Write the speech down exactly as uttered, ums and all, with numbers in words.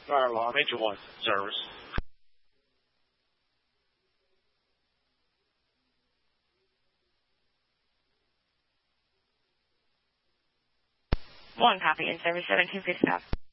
Fire alarm, Major one, service. One copy in service, seventeen fifty-five.